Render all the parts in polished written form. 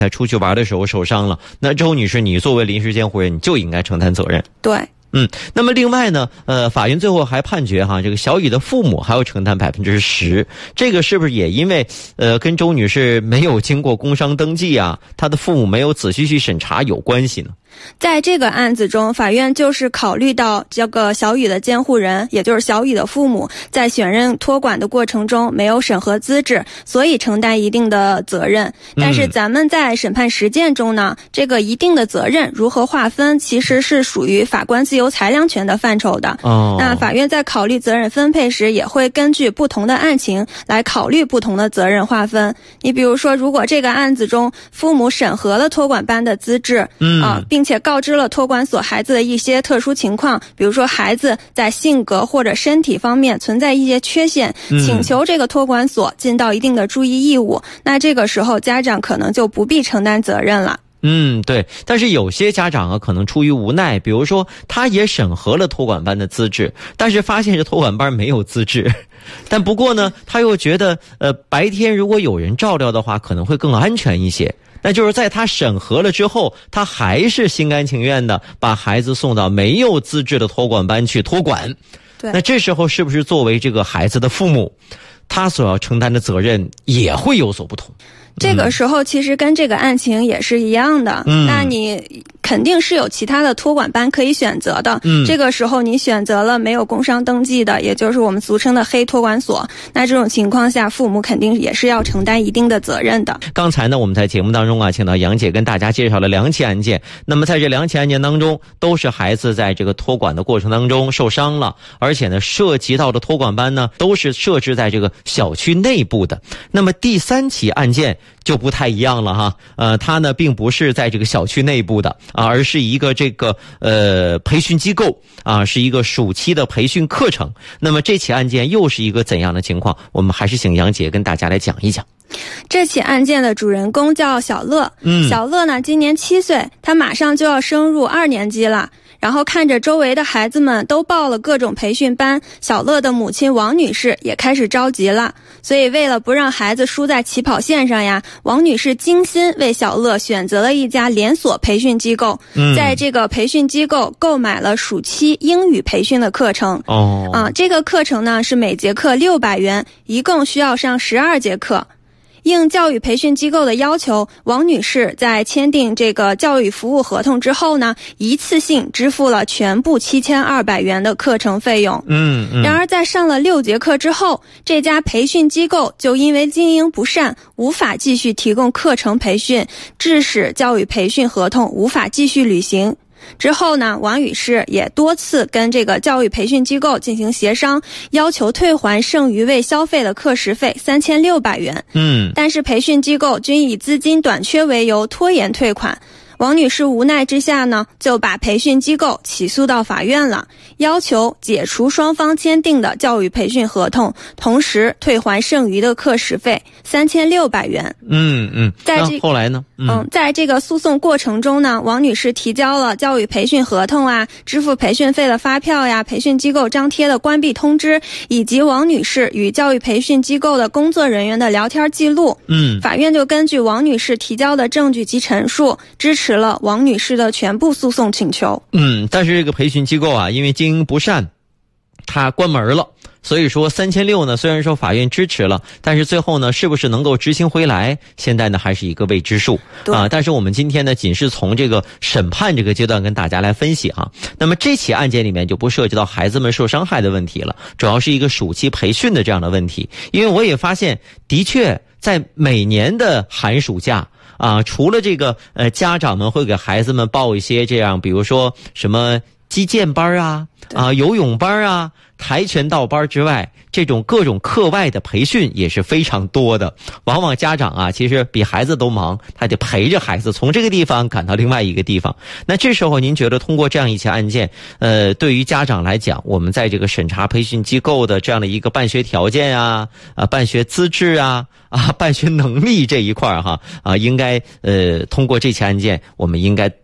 在出去玩的时候受伤了，那周女士，你作为临时监护人，你就应该承担责任。 对。 那么另外呢，法院最后还判决这个小雨的父母还要承担10%，这个是不是也因为跟周女士没有经过工伤登记啊，她的父母没有仔细去审查有关系呢？ 在这个案子中，法院就是考虑到这个小雨的监护人，也就是小雨的父母，在选任托管的过程中没有审核资质，所以承担一定的责任。但是咱们在审判实践中呢，这个一定的责任如何划分，其实是属于法官自由裁量权的范畴的。那法院在考虑责任分配时，也会根据不同的案情来考虑不同的责任划分。你比如说，如果这个案子中父母审核了托管班的资质，并且告知了托管所孩子的一些特殊情况，比如说孩子在性格或者身体方面存在一些缺陷，请求这个托管所尽到一定的注意义务，那这个时候家长可能就不必承担责任了。 对，但是有些家长可能出于无奈，比如说他也审核了托管班的资质，但是发现这托管班没有资质，但不过呢，他又觉得白天如果有人照料的话，可能会更安全一些。那就是在他审核了之后，他还是心甘情愿的把孩子送到没有资质的托管班去托管。 对， 那这时候是不是作为这个孩子的父母，他所要承担的责任也会有所不同？ 这个时候其实跟这个案情也是一样的，那你肯定是有其他的托管班可以选择的。这个时候你选择了没有工伤登记的，也就是我们俗称的黑托管所，那这种情况下父母肯定也是要承担一定的责任的。 刚才呢，我们在节目当中请到杨姐跟大家介绍了2起案件。那么在这2起案件当中，都是孩子在这个托管的过程当中受伤了，而且呢涉及到的托管班呢都是设置在这个小区内部的。那么第3起案件就不太一样了哈，它呢并不是在这个小区内部的而是一个这个培训机构是一个暑期的培训课程。那么这起案件又是一个怎样的情况？我们还是请杨姐跟大家来讲一讲。 这起案件的主人公叫小乐，小乐呢今年7岁，他马上就要升入2年级了。然后看着周围的孩子们都报了各种培训班，小乐的母亲王女士也开始着急了。所以为了不让孩子输在起跑线上呀，王女士精心为小乐选择了一家连锁培训机构，在这个培训机构购买了暑期英语培训的课程。这个课程呢是每节课600元，一共需要上12节课。应教育培训机构的要求，王女士在签订这个教育服务合同之后呢，一次性支付了全部7200元的课程费用。然而在上了6节课之后，这家培训机构就因为经营不善，无法继续提供课程培训，致使教育培训合同无法继续履行。之后呢，王女士也多次跟这个教育培训机构进行协商，要求退还剩余未消费的课时费3600元。但是培训机构均以资金短缺为由拖延退款。王女士无奈之下呢，就把培训机构起诉到法院了，要求解除双方签订的教育培训合同，同时退还剩余的课时费3600元。那后来呢？ 在这个诉讼过程中呢，王女士提交了教育培训合同支付培训费的发票呀，培训机构张贴的关闭通知，以及王女士与教育培训机构的工作人员的聊天记录。法院就根据王女士提交的证据及陈述，支持了王女士的全部诉讼请求。 但是这个培训机构因为经营不善，它关门了。所以说3600呢，虽然说法院支持了，但是最后呢，是不是能够执行回来，现在呢还是一个未知数但是我们今天呢，仅是从这个审判这个阶段跟大家来分析那么这起案件里面就不涉及到孩子们受伤害的问题了，主要是一个暑期培训的这样的问题。因为我也发现，的确在每年的寒暑假除了这个家长们会给孩子们报一些这样，比如说什么击剑班游泳班跆拳道班之外，这种各种课外的培训也是非常多的。往往家长其实比孩子都忙，他得陪着孩子从这个地方赶到另外一个地方。那这时候您觉得通过这样一起案件，对于家长来讲，我们在这个审查培训机构的这样的一个办学条件办学资质办学能力这一块应该通过这起案件，我们应该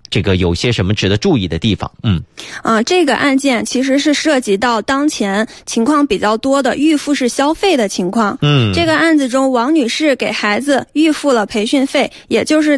这个有些什么值得注意的地方？ 这个案件其实是涉及到当前情况比较多的预付式消费的情况。这个案子中，王女士给孩子预付了培训费，也就是